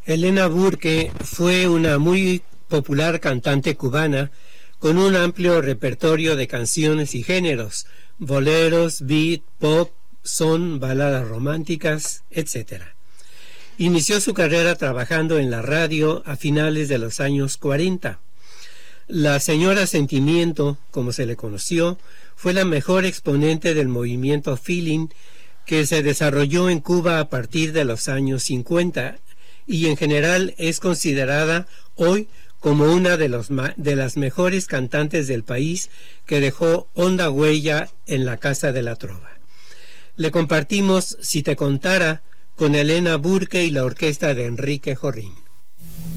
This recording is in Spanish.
Elena Burke fue una muy popular cantante cubana con un amplio repertorio de canciones y géneros, boleros, beat, pop, son, baladas románticas, etc. Inició su carrera trabajando en la radio a finales de los años 40. La señora Sentimiento, como se le conoció, fue la mejor exponente del movimiento feeling que se desarrolló en Cuba a partir de los años 50 y en general es considerada hoy como una de las mejores cantantes del país que dejó honda huella en la Casa de la Trova. Le compartimos Si te contara con Elena Burke y la orquesta de Enrique Jorrín.